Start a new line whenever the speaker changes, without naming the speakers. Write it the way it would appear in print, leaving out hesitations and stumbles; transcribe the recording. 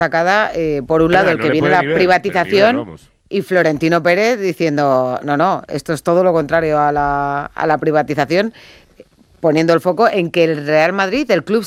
sacada, por un lado, el
No
que
le
viene
puede
la
ni ver,
privatización,
vamos.
y Florentino Pérez diciendo, no, esto es todo lo contrario a la privatización, poniendo el foco en que el Real Madrid, el club